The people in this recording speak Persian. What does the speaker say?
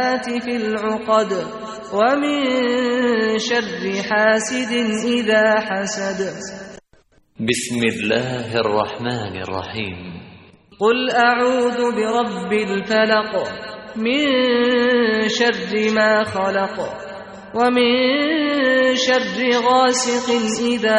في العقد ومن شر حاسد إذا حسد. بسم الله الرحمن الرحيم. قل أعوذ برب الفلق من شر ما خلق ومن شر غاسق إذا